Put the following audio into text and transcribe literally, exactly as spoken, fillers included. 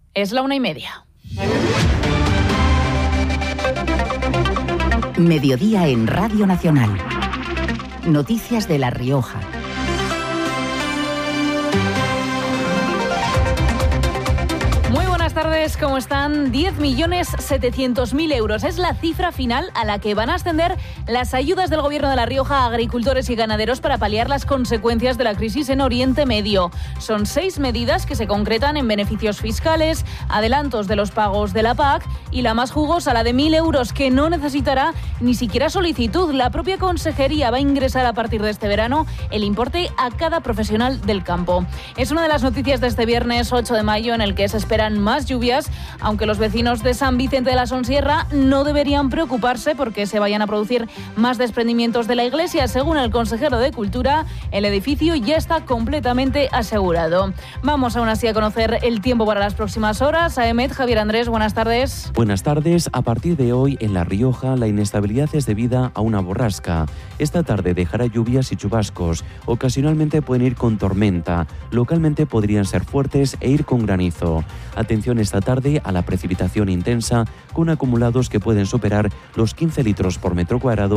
Es la una y media. Mediodía en Radio Nacional. Noticias de La Rioja. Buenas tardes, ¿cómo están? diez millones setecientos mil euros es la cifra final a la que van a ascender las ayudas del Gobierno de La Rioja a agricultores y ganaderos para paliar las consecuencias de la crisis en Oriente Medio. Son seis medidas que se concretan en beneficios fiscales, adelantos de los pagos de la P A C y la más jugosa, la de mil euros, que no necesitará ni siquiera solicitud. La propia Consejería va a ingresar a partir de este verano el importe a cada profesional del campo. Es una de las noticias de este viernes ocho de mayo, en el que se esperan más lluvias, aunque los vecinos de San Vicente de la Sonsierra no deberían preocuparse porque se vayan a producir más desprendimientos de la iglesia. Según el consejero de Cultura, el edificio ya está completamente asegurado. Vamos aún así a conocer el tiempo para las próximas horas. A EMET, Javier Andrés, buenas tardes. Buenas tardes. A partir de hoy en La Rioja la inestabilidad es debida a una borrasca. Esta tarde dejará lluvias y chubascos. Ocasionalmente pueden ir con tormenta. Localmente podrían ser fuertes e ir con granizo. Atención esta tarde a la precipitación intensa, con acumulados que pueden superar los quince litros por metro cuadrado